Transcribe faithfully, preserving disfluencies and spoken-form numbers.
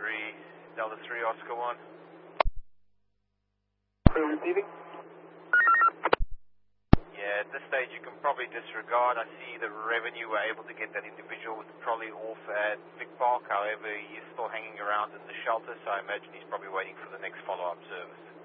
three, Delta three, Oscar one. Clear receiving? Yeah, at this stage you can probably disregard. I see the revenue were able to get that individual with the trolley off at Vic Park. However, he is still hanging around in the shelter, so I imagine he's probably waiting for the next follow-up service.